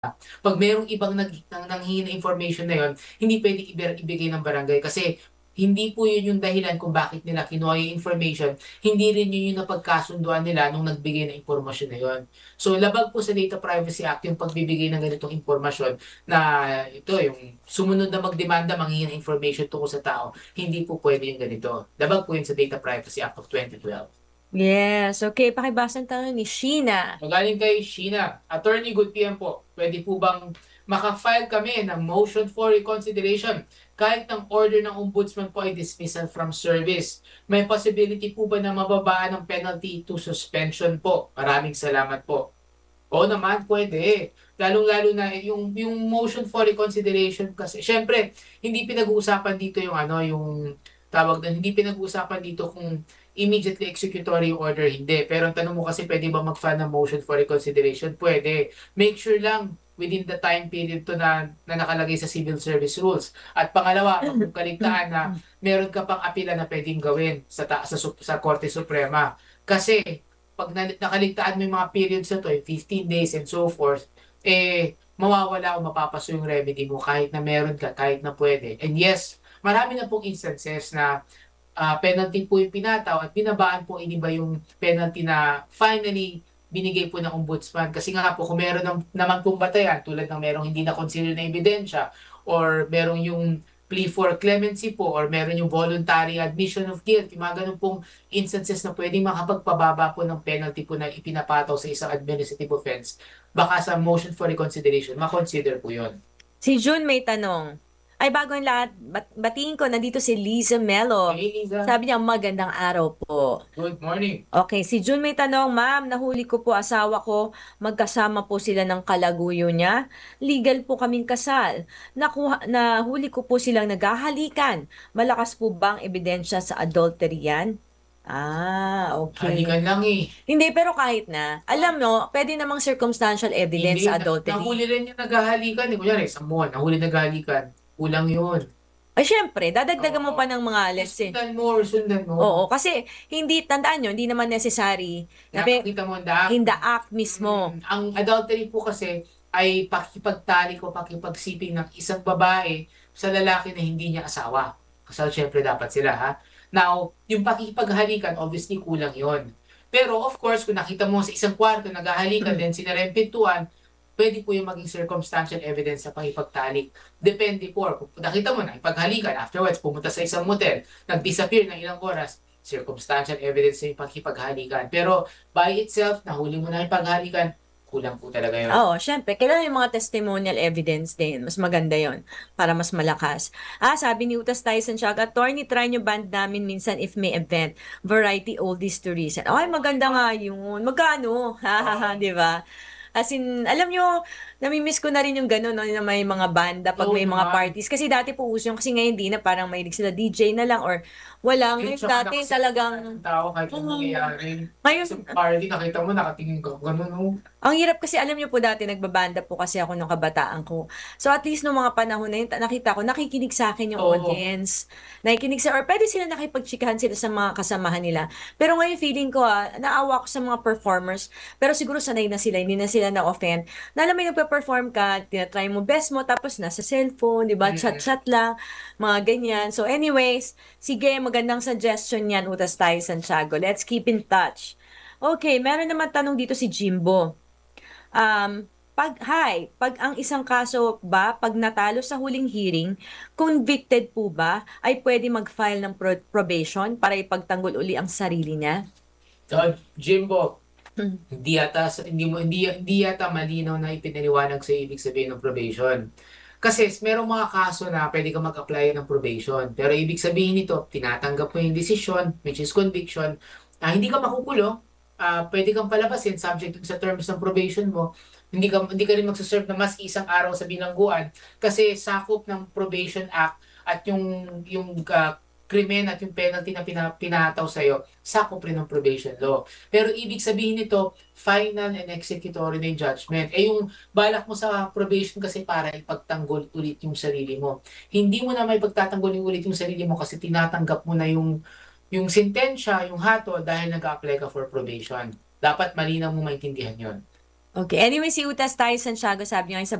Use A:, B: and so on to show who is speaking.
A: Pag merong ibang nanghingi ng information na yon, hindi pwede ibigay ng barangay kasi hindi po yun yung dahilan kung bakit nila kinuha yung information. Hindi rin yun yung napagkasunduan nila nung nagbigay ng impormasyon na yon. So, labag po sa Data Privacy Act yung pagbibigay ng ganitong impormasyon na ito, yung sumunod na magdemanda, manghingi ng information tungkol sa tao. Hindi po pwede yung ganito. Labag po yun sa Data Privacy Act of 2012.
B: Yes, okay. Pakibasa ang tanong ni Sheena.
A: Magaling kay Sheena. Attorney, good PM po. Pwede po bang makafile kami ng motion for reconsideration kahit ng order ng ombudsman po ay dismissal from service? May possibility po ba na mababaan ng penalty to suspension po? Maraming salamat po. Oo naman, pwede. Lalong-lalo na yung motion for reconsideration kasi syempre hindi pinag-uusapan dito yung yung tawag doon, hindi pinag-uusapan dito kung immediately executory yung order, hindi. Pero ang tanong mo kasi pwede ba mag-file ng motion for reconsideration? Pwede. Make sure lang within the time period to na nakalagay sa civil service rules. At pangalawa, wag mong kaligtaan na meron ka pang apela na pwedeng gawin sa Korte Suprema. Kasi pag nakaligtaan mo yung mga periods na to, yung 15 days and so forth, mawawala o mapapaso yung remedy mo kahit na meron ka, kahit na pwede. And yes, marami na pong instances na penalty po yung pinataw at binabaan po iniba yung penalty na finally binigay po ng ombudsman. Kasi nga po, kung meron naman pong batayan, tulad ng merong hindi na consider na ebidensya, or merong yung plea for clemency po, or meron yung voluntary admission of guilt, yung mga ganun pong instances na pwedeng makapagpababa po ng penalty po na ipinapataw sa isang administrative offense, baka sa motion for reconsideration, makonsider po yun.
B: Si June may tanong. Ay, bago ang lahat, batiin ko, nandito si Liza Mello.
A: Okay, Liza,
B: Sabi niya, magandang araw po.
A: good morning.
B: Okay, si June may tanong, ma'am, nahuli ko po asawa ko, magkasama po sila ng kalaguyo niya. Legal po kaming kasal. Nahuli ko po silang naghahalikan. Malakas po bang ebidensya sa adultery yan? Ah, okay.
A: Halikan lang eh.
B: Hindi, pero kahit na, alam mo, pwede namang circumstantial evidence
A: Hindi,
B: sa adultery.
A: nahuli rin yung naghahalikan. Eh. Kunyari, sa mall, nahuli naghahalikan. Kulang yun.
B: Ay, syempre, dadagdagan mo
A: Oo.
B: pa ng mga, let's say,
A: Sundan mo or sundan mo.
B: oo, kasi hindi, tandaan nyo, hindi naman necessary na
A: Napakita mo ang daak.
B: in the act mismo.
A: Ang adultery po kasi ay pakikipagtalik o pakipagsiping ng isang babae sa lalaki na hindi niya asawa. Kasal syempre dapat sila ha. Now, yung pakikipaghalikan, obviously kulang yon. Pero of course, kung nakita mo sa isang kwarto naghahalikan din sinarempetuan, pwede po yung maging circumstantial evidence sa pakipagtalik. Depende po. Kung nakita mo na ipaghalikan, afterwards pumunta sa isang motel, nag-disappear ng ilang oras, circumstantial evidence na yung pakipaghalikan. Pero by itself, nahuli mo na yung paghalikan, kulang po talaga yun.
B: Oo, syempre, kailangan yung mga testimonial evidence din. Mas maganda yon para mas malakas. Ah, sabi ni Utas Tyson siya, attorney, try nyo band namin minsan if may event. Variety oldies to recent. Ay, maganda nga yun. Magkano? Hahaha, di ba? As in, alam nyo, namimiss ko na rin yung gano'n, no, na may mga banda pag
A: Oo
B: may mga
A: naman.
B: parties. Kasi dati po uso yung, kasi ngayon di na parang mahilig sila DJ na lang or wala.
A: Eh,
B: Ngayon
A: tsaka
B: dati
A: nakasip ng
B: talagang,
A: tao kahit anong
B: mm,
A: nangyayari.
B: ngayon,
A: Sa party, nakita mo, nakatingin ka, gano'n, no?
B: ang hirap kasi alam niyo po dati nagbabanda po kasi ako nung kabataan ko. So at least nung mga panahon na yun, nakita ko, nakikinig sa akin yung
A: Oo.
B: audience. Nakikinig or pwede sila nakipagtsikahan sila sa mga kasamahan nila. Pero ngayon feeling ko naawa ko sa mga performers. Pero siguro sanay na sila, hindi na sila na-offend. Na alam mo yung nagpe-perform ka, tinatry mo best mo, tapos nasa cellphone, di ba?
A: Mm-mm.
B: Chat-chat lang, mga ganyan. So anyways, sige, magandang suggestion yan, Utas tayo, Santiago. Let's keep in touch. Okay, meron naman tanong dito si Jimbo. Pag ang isang kaso ba, pag natalo sa huling hearing, convicted po ba, ay pwede mag-file ng probation para ipagtanggol uli ang sarili niya?
A: So, Jimbo,
B: Hmm.
A: hindi yata malinaw na ipinaliwanag sa ibig sabihin ng probation. Kasi merong mga kaso na pwede ka mag-apply ng probation. Pero ibig sabihin nito, tinatanggap mo yung decision, which is conviction, hindi ka makukulong, pwede kang palabasin subject sa terms ng probation mo. Hindi ka rin magsaserve na mas isang araw sa bilangguan kasi sakop ng Probation Act at yung krimen at yung penalty na pinataw sa'yo, sakop rin ng probation law. Pero ibig sabihin nito, final and executory na yung judgment. Yung balak mo sa probation kasi para ipagtanggol ulit yung sarili mo. Hindi mo na may pagtatanggol ulit yung sarili mo kasi tinatanggap mo na yung sentensya, yung hatol dahil nag-apply ka for probation. Dapat malinaw mo maintindihan yon.
B: Okay. Anyway, si Utas tayo, Santiago, sabi niya sa